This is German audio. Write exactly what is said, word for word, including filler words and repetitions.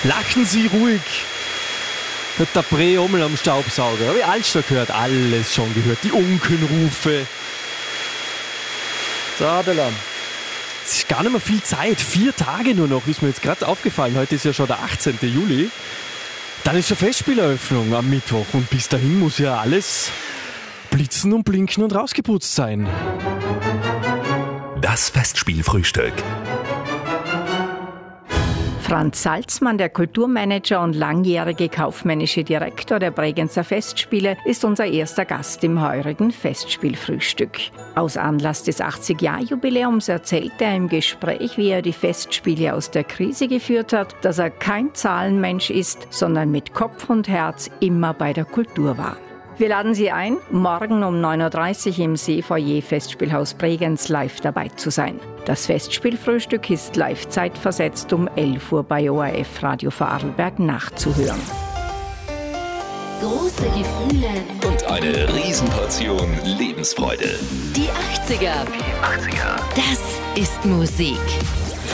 Lachen Sie ruhig. Hat der Präommel am Staubsauger. Habe ich alles schon gehört, alles schon gehört. Die Unkenrufe. So, Adelan. Es ist gar nicht mehr viel Zeit. Vier Tage nur noch, ist mir jetzt gerade aufgefallen. Heute ist ja schon der achtzehnten Juli. Dann ist schon Festspieleröffnung am Mittwoch. Und bis dahin muss ja alles blitzen und blinken und rausgeputzt sein. Das Festspielfrühstück. Franz Salzmann, der Kulturmanager und langjährige kaufmännische Direktor der Bregenzer Festspiele, ist unser erster Gast im heurigen Festspielfrühstück. Aus Anlass des achtzig-Jahr-Jubiläums erzählt er im Gespräch, wie er die Festspiele aus der Krise geführt hat, dass er kein Zahlenmensch ist, sondern mit Kopf und Herz immer bei der Kultur war. Wir laden Sie ein, morgen um neun Uhr dreißig im Seefoyer Festspielhaus Bregenz live dabei zu sein. Das Festspielfrühstück ist live zeitversetzt um elf Uhr bei O R F Radio Vorarlberg nachzuhören. Große Gefühle Und eine Riesenportion Lebensfreude. Die achtziger. Die achtziger. Das ist Musik.